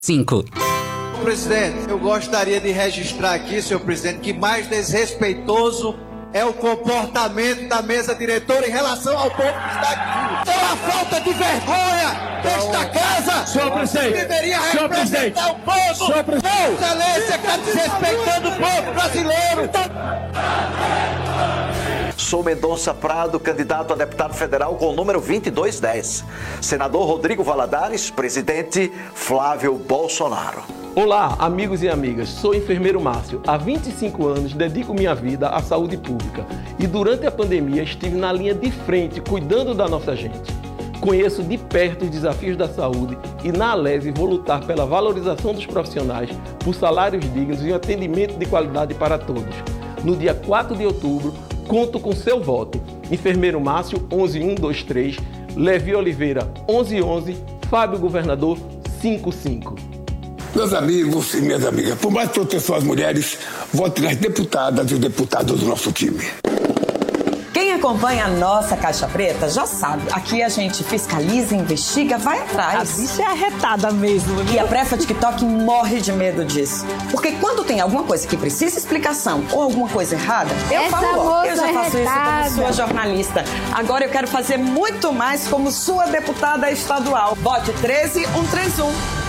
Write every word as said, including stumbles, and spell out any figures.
cinco. Presidente, eu gostaria de registrar aqui, senhor presidente, que mais desrespeitoso é o comportamento da mesa diretora em relação ao povo que está aqui. É uma falta de vergonha desta casa. Senhor presidente, deveria senhor presidente, representar o povo. senhor presidente, não, excelência, está desrespeitando o povo brasileiro. Sou Mendonça Prado, candidato a deputado federal com o número vinte e dois dez. Senador Rodrigo Valadares, presidente Flávio Bolsonaro. Olá, amigos e amigas. Sou enfermeiro Márcio. Há vinte e cinco anos dedico minha vida à saúde pública e durante a pandemia estive na linha de frente cuidando da nossa gente. Conheço de perto os desafios da saúde e na Alese vou lutar pela valorização dos profissionais, por salários dignos e um atendimento de qualidade para todos. No dia quatro de outubro, conto com seu voto. Enfermeiro Márcio, onze mil cento e vinte e três, Levi Oliveira, onze onze, Fábio Governador, cinquenta e cinco. Meus amigos e minhas amigas, por mais proteção às mulheres, vote nas deputadas e os deputados do nosso time. Quem acompanha a nossa Caixa Preta já sabe, aqui a gente fiscaliza, investiga, vai atrás. A bicha é arretada mesmo. Viu? E a Prefa TikTok morre de medo disso. Porque quando tem alguma coisa que precisa explicação ou alguma coisa errada, eu Essa falo logo. Eu já faço arretada. isso como sua jornalista. Agora eu quero fazer muito mais como sua deputada estadual. Vote treze um três um.